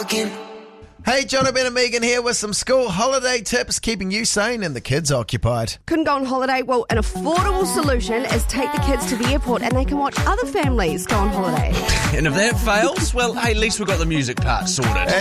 Hey, John, Ben and Megan here with some school holiday tips keeping you sane and the kids occupied. Couldn't go on holiday? Well, an affordable solution is take the kids to the airport and they can watch other families go on holiday. And if that fails, well, hey, at least we've got the music part sorted.